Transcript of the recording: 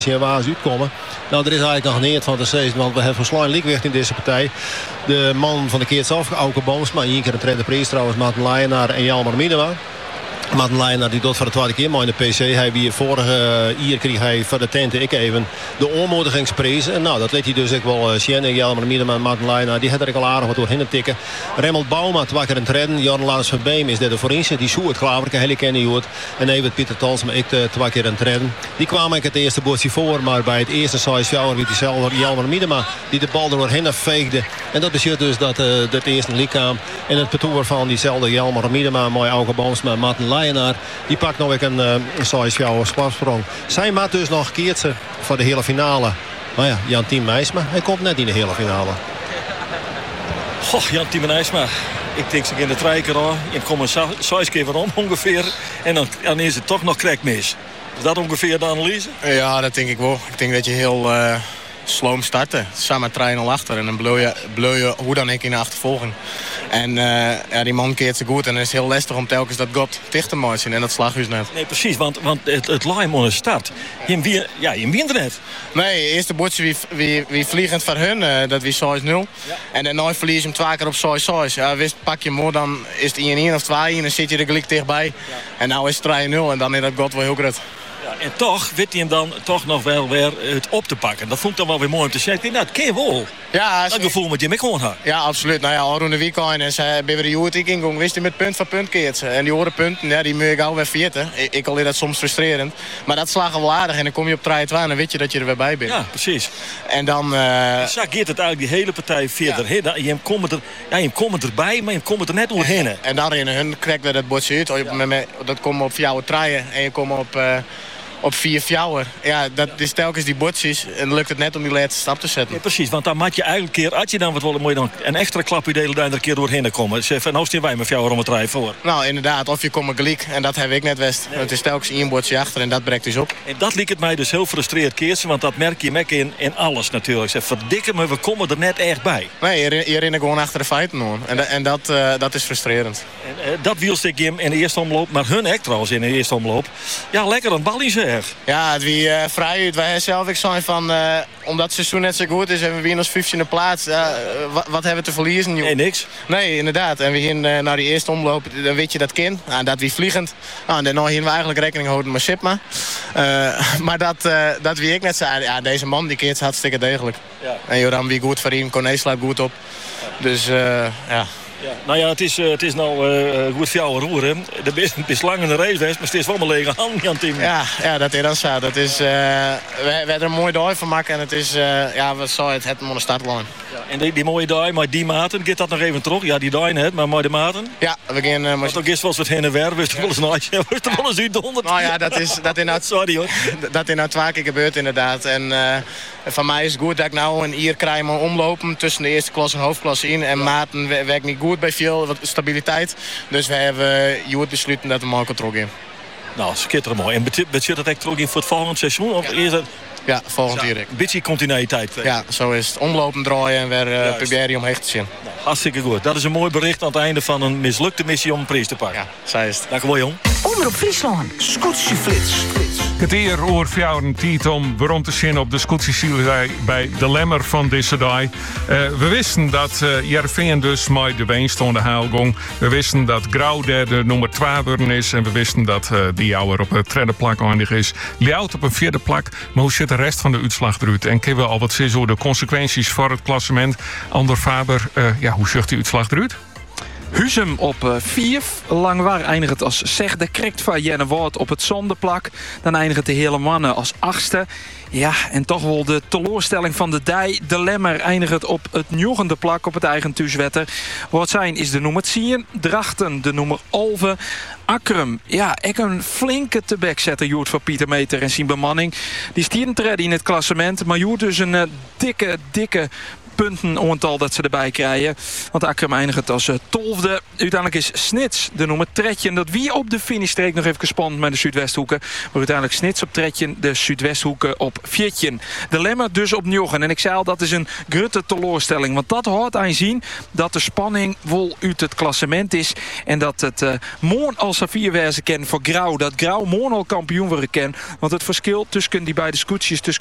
Waas uitkomen. Nou, er is eigenlijk nog niet van te zeggen, want we hebben verslaan liekwicht in deze partij. De man van de keer zelf, Auke Boomsma, één keer een trainer prijs trouwens, Maarten Leyenaar en Jelmer Minema. Maarten Leyenaar die doet voor de tweede keer maar in de PC. Hij wie vorige jaar kreeg hij voor de tenten ik even de aanmoedigingsprijs. En nou, dat liet hij dus ook wel zien. En Jelmer Minema en Maarten Leyenaar, die had er al aardig wat doorheen tikken. Remmelt Bouma, twee keer een treden. Jan Lars van Beem is dit de voorinse. Die zoet Klaverke, hele kennen je het. En even Pieter Talsma, ik twee keer een treden. Die kwamen ik het eerste boordje voor, maar bij het eerste size shower wie diezelfde Jelmer Minema die de bal er doorheen veegde. En dat betekent dus dat het eerste lichaam en het petoer van diezelfde Jelmer Minema, mooi Auke Boomsma en Maarten Leyenaar, die pakt nog weer een size shower sparsprong. Zij maakt dus nog keertje voor de hele finale. Maar ja, Jan-Tien Meijsma, hij komt net in de hele finale. Goh, Jan-Tien Meijsma. Ik denk ze in de trekker al. Je komt een 6 keer waarom ongeveer. En dan is het toch nog krek mis. Is dat ongeveer de analyse? Ja, dat denk ik wel. Ik denk dat je heel sloom starten. Samen trein al achter. En dan bleu je hoe dan ik in de achtervolging. En ja, die man keert ze goed. En het is heel lastig om telkens dat got dicht te maken. En dat slag dus net. Nee, precies. Want het lime on de start. Je wint er net. Nee, eerste bordje wie vliegend van hun. Dat wie 6-0. Ja. En daarna verlies je hem 2 keer op 6-6. Ja, wist, pak je hem maar, dan is het 1-1 of 2-1. En dan zit je er gelijk dichtbij. Ja. En nou is het 3-0. En dan is dat got wel heel groot. Ja, en toch weet hij hem dan toch nog wel weer het op te pakken. Dat vond ik dan wel weer mooi om te zeggen. Nou, dat ken je wel. Ja, dat gevoel met je mee gewoon had. Ja, absoluut. Nou ja, al rond de weekend en ze bij de Joert ik ingang, wist hij met punt voor punt keert. En die horen punten, ja, die moet ik al weer veerten. Ik al dat soms frustrerend. Maar dat slagen wel aardig en dan kom je op 3-2 en dan weet je dat je er weer bij bent. Ja, precies. En dan... Zo geeft het eigenlijk die hele partij verder. Ja. Je komt erbij, maar je komt er net doorheen. En dan rennen hun krijgt weer dat bordje uit. Ja. Dat komt op jouw treien en je komt op 4 fjouwer. Ja, dat is telkens die bordjes. En dan lukt het net om die laatste stap te zetten. Ja, precies, want dan moet je eigenlijk keer, als je dan wat willen, moet je dan een extra klapje delen daar een keer doorheen komen. Zeg van, nou staan wij met fjouwer om het rijden voor. Nou, inderdaad, of je komt gelijk. En dat heb ik net west. Nee. Het is telkens 1 bordje achter en dat breekt dus op. En dat liet het mij dus heel frustreerd keersen, want dat merk je in alles natuurlijk. Zeg, verdikke me, we komen er net echt bij. Nee, je rent gewoon achter de feiten hoor. En dat is frustrerend. En dat wielstuk je in de eerste omloop, maar hun echt trouwens in de eerste omloop. Ja, lekker een ballie zeg. Ja, het wie vrij uit. Wij zelf ik zijn van, omdat het seizoen net zo goed is en we weer ons 15e plaats. Wat hebben we te verliezen? Joh? Nee, niks. Nee, inderdaad. En we gaan naar die eerste omloop, dan weet je dat kind. Nou, dat wie vliegend. Nou, en daarna gaan we eigenlijk rekening houden met Sipma. Maar dat wie ik net zei, ja, deze man die keert hartstikke degelijk. Ja. En Joram wie goed voor hem, Corné slaat goed op. Ja. Dus ja. Ja, nou ja, het is nou goed voor jou roeren. De is lang in de race geweest, maar het is wel mijn lege hand aan het team. Ja, dat is dan zo. Dat is, we hebben er een mooie dag van maken en het is, ja, we zou het mooie startlijn. Ja, en die mooie dag, maar die maten, gaat dat nog even terug? Ja, die dag net, maar de maten? Ja, we gaan... Want ook is wel eens wat heen en weer, wist er wel eens nooit, wist er wel eens uit donderd. Nou ja, dat is nou, sorry hoor. Dat is nou 2 keer gebeurd inderdaad. En van mij is het goed dat ik nou een hier krijg maar omlopen tussen de eerste klas en hoofdklasse in. En maten werkt niet goed bij veel stabiliteit. Dus we hebben Joert besloten dat we maar terug in. Nou, schitterend mooi. En betekent dat echt terug in voor het volgende seizoen? Of eerst het... Ja, volgend jaar. Een beetje continuïteit. Ja, zo is het. Omlopen, draaien en weer proberen om heen te zien. Nou, hartstikke goed. Dat is een mooi bericht aan het einde van een mislukte missie om een prijs te pakken. Ja, zo is het. Dank u wel, jong. Omroep Friesland. Scootsie Flits. Het eer oor voor jou een tijd om waarom te zien op de Scootsie bij de Lemmer van deze dag. We wisten dat Jervin dus met de weenstoende haalgong. We wisten dat Grauw de nummer 2 worden is. En we wisten dat die jouwer op het derde plak eindig is. Ljout op een 4e plak. Maar hoe zit de rest van de uitslag eruit? En kunnen we al wat zien over de consequenties voor het klassement? Ander Faber, hoe zucht die uitslag eruit? Huzum op 4. Langwaar eindigt het als zegde. Krijgt van Jenne Woord op het zondeplak. Dan eindigt de hele mannen als 8e. Ja, en toch wel de teleurstelling van de dij. De Lemmer eindigt het op het 9e plak op het eigen thuiswetter. Wat zijn is de nummer 10. Drachten de nummer 11. Akrum, ja, ik een flinke te-back zetten Joert van Pieter Meter en zijn bemanning. Die stieren te redden in het klassement. Maar Joert dus een dikke punten aantal dat ze erbij krijgen. Want Akrum eindigt als 12e. Uiteindelijk is Snits de nummer 13. Dat wie op de finishstreek nog even spannend met de Zuidwesthoeken. Maar uiteindelijk Snits op 13, de Zuidwesthoeken op 14. De Lemmer dus op 9. En ik zei al, dat is een grote teleurstelling. Want dat houdt aan zien dat de spanning wel uit het klassement is. En dat het morgen als Safir wezen kan voor Grauw. Dat Grauw morgen al kampioen worden kan. Want het verschil tussen die beide scootjes, tussen